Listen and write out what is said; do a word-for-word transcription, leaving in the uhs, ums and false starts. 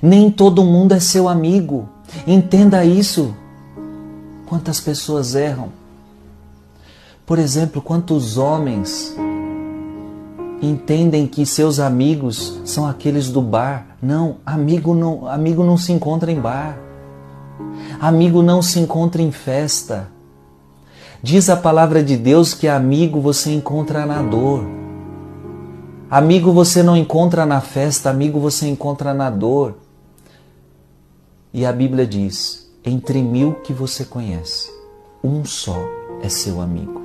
Nem todo mundo é seu amigo. Entenda isso. Quantas pessoas erram. Por exemplo, quantos homens entendem que seus amigos são aqueles do bar. Não, amigo não, amigo não se encontra em bar. Amigo não se encontra em festa. Diz a palavra de Deus que amigo você encontra na dor. Amigo você não encontra na festa, amigo você encontra na dor. E a Bíblia diz, entre mil que você conhece, um só é seu amigo.